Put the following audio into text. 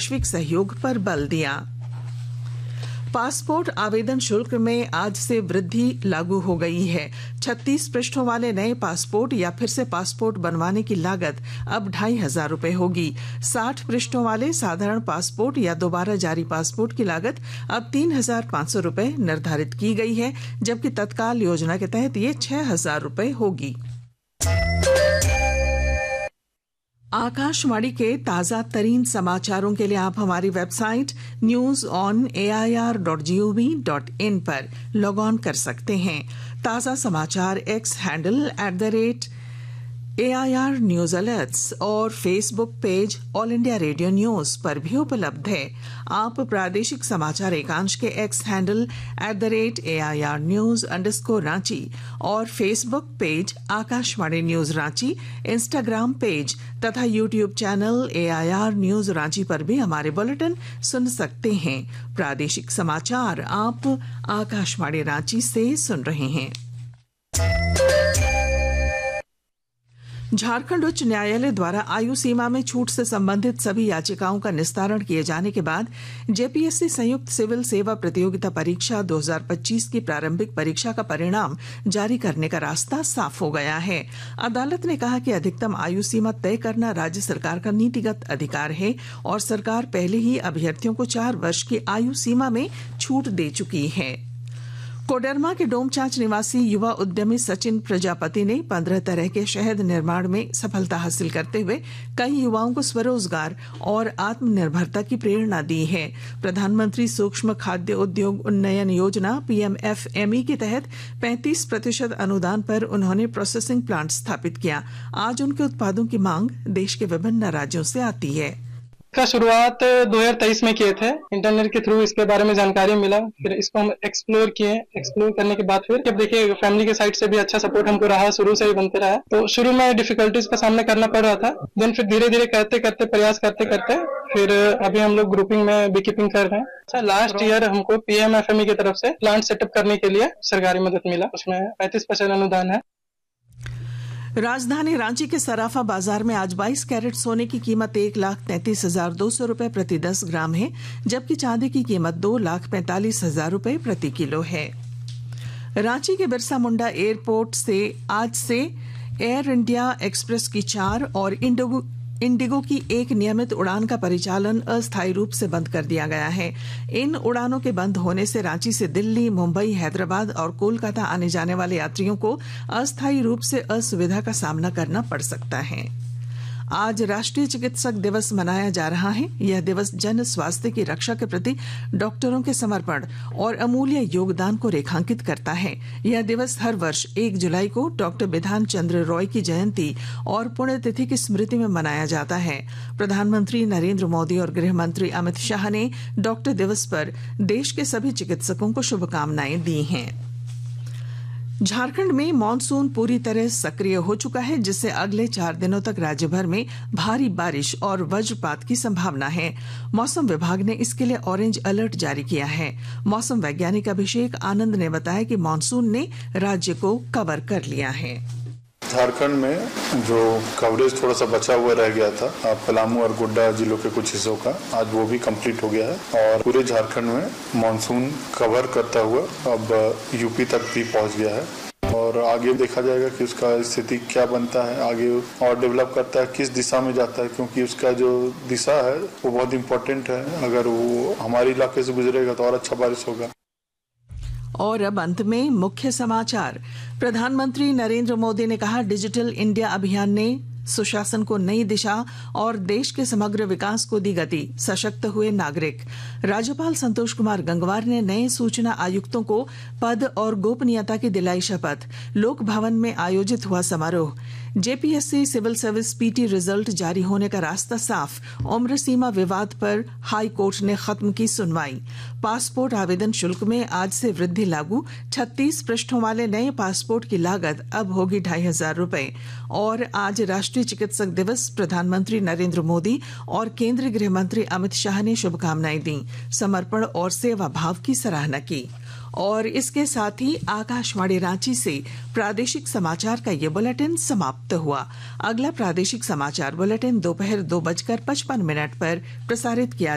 वैश्विक सहयोग पर बल दिया। पासपोर्ट आवेदन शुल्क में आज से वृद्धि लागू हो गई है। 36 पृष्ठों वाले नए पासपोर्ट या फिर से पासपोर्ट बनवाने की लागत अब 2,500 रुपए होगी। 60 पृष्ठों वाले साधारण पासपोर्ट या दोबारा जारी पासपोर्ट की लागत अब 3,500 रुपए निर्धारित की गई है, जबकि तत्काल योजना के तहत ये 6,000 रुपए होगी। आकाशवाणी के ताजा तरीन समाचारों के लिए आप हमारी वेबसाइट news.on.air.gov.in पर लॉग ऑन कर सकते हैं। ताजा समाचार x handle @AIR news alerts और Facebook page all India radio news पर भी उपलब्ध है। आप प्रादेशिक समाचार एकांश के एक्स हैंडल @AIR न्यूज_रांची और Facebook page Akashvani news Ranchi, Instagram page तथा YouTube channel AIR news Ranchi पर भी हमारे बुलेटिन सुन सकते हैं। प्रादेशिक समाचार आप आकाशवाणी रांची से सुन रहे हैं। झारखंड उच्च न्यायालय द्वारा आयु सीमा में छूट से संबंधित सभी याचिकाओं का निस्तारण किए जाने के बाद जेपीएससी संयुक्त सिविल सेवा प्रतियोगिता परीक्षा 2025 की प्रारंभिक परीक्षा का परिणाम जारी करने का रास्ता साफ हो गया है। अदालत ने कहा कि अधिकतम आयु सीमा तय करना राज्य सरकार का नीतिगत अधिकार है और सरकार पहले ही अभ्यर्थियों को 4 वर्ष की आयु सीमा में छूट दे चुकी है। कोडरमा के डोमचांच निवासी युवा उद्यमी सचिन प्रजापति ने 15 तरह के शहद निर्माण में सफलता हासिल करते हुए कई युवाओं को स्वरोजगार और आत्मनिर्भरता की प्रेरणा दी है। प्रधानमंत्री सूक्ष्म खाद्य उद्योग उन्नयन योजना PMFME के तहत 35% अनुदान पर उन्होंने प्रोसेसिंग प्लांट स्थापित किया। आज उनके उत्पादों की मांग देश के विभिन्न राज्यों से आती है। इसका शुरुआत 2023 में किए थे। इंटरनेट के थ्रू इसके बारे में जानकारी मिला, फिर इसको हम एक्सप्लोर किए। एक्सप्लोर करने के बाद फिर जब देखिए फैमिली के साइड से भी अच्छा सपोर्ट हमको रहा, शुरू से ही बनते रहा। तो शुरू में डिफिकल्टीज का सामना करना पड़ रहा था, देन फिर धीरे धीरे करते प्रयास करते फिर अभी हम लोग ग्रुपिंग में बी कीपिंग कर रहे हैं। लास्ट ईयर हमको PMFME की तरफ से प्लांट सेटअप करने के लिए सरकारी मदद मिला, उसमें 35% अनुदान है। राजधानी रांची के सराफा बाजार में आज 22 कैरेट सोने की कीमत 1,33,200 रुपए प्रति 10 ग्राम है, जबकि चांदी की कीमत 2,45,000 रुपए प्रति किलो है। रांची के बिरसा मुंडा एयरपोर्ट से आज से एयर इंडिया एक्सप्रेस की 4 और इंडिगो की 1 नियमित उड़ान का परिचालन अस्थायी रूप से बंद कर दिया गया है। इन उड़ानों के बंद होने से रांची से दिल्ली, मुंबई, हैदराबाद और कोलकाता आने जाने वाले यात्रियों को अस्थायी रूप से असुविधा का सामना करना पड़ सकता है। आज राष्ट्रीय चिकित्सक दिवस मनाया जा रहा है। यह दिवस जन स्वास्थ्य की रक्षा के प्रति डॉक्टरों के समर्पण और अमूल्य योगदान को रेखांकित करता है। यह दिवस हर वर्ष 1 जुलाई को डॉक्टर बिधान चंद्र रॉय की जयंती और पुण्यतिथि की स्मृति में मनाया जाता है। प्रधानमंत्री नरेंद्र मोदी और गृह मंत्री अमित शाह ने डॉक्टर दिवस पर देश के सभी चिकित्सकों को शुभकामनाएं दी हैं। झारखंड में मानसून पूरी तरह सक्रिय हो चुका है, जिससे अगले 4 दिनों तक राज्य भर में भारी बारिश और वज्रपात की संभावना है। मौसम विभाग ने इसके लिए ऑरेंज अलर्ट जारी किया है। मौसम वैज्ञानिक अभिषेक आनंद ने बताया कि मानसून ने राज्य को कवर कर लिया है। झारखंड में जो कवरेज थोड़ा सा बचा हुआ रह गया था पलामू और गोड्डा जिलों के कुछ हिस्सों का, आज वो भी कंप्लीट हो गया है और पूरे झारखंड में मानसून कवर करता हुआ अब यूपी तक भी पहुंच गया है और आगे देखा जाएगा कि उसका स्थिति क्या बनता है, आगे और डेवलप करता है, किस दिशा में जाता है, क्योंकि उसका जो दिशा है वो बहुत इम्पोर्टेंट है। अगर वो हमारे इलाके से गुजरेगा तो और अच्छा बारिश होगा। और अब अंत में मुख्य समाचार। प्रधानमंत्री नरेंद्र मोदी ने कहा, डिजिटल इंडिया अभियान ने सुशासन को नई दिशा और देश के समग्र विकास को दी गति, सशक्त हुए नागरिक। राज्यपाल संतोष कुमार गंगवार ने नए सूचना आयुक्तों को पद और गोपनीयता की दिलाई शपथ। लोक भवन में आयोजित हुआ समारोह। JPSC civil service PT result जारी होने का रास्ता साफ। उम्र सीमा विवाद पर हाई कोर्ट ने खत्म की सुनवाई। पासपोर्ट आवेदन शुल्क में आज से वृद्धि लागू। 36 पृष्ठों वाले नए पासपोर्ट की लागत अब होगी 2,500 रुपए। और आज राष्ट्रीय चिकित्सक दिवस। प्रधानमंत्री नरेंद्र मोदी और केंद्रीय गृह मंत्री अमित शाह ने शुभकामनाएं दी, समर्पण और सेवा भाव की सराहना की। और इसके साथ ही आकाशवाणी रांची से प्रादेशिक समाचार का ये बुलेटिन समाप्त हुआ। अगला प्रादेशिक समाचार बुलेटिन दोपहर 2:55 पर प्रसारित किया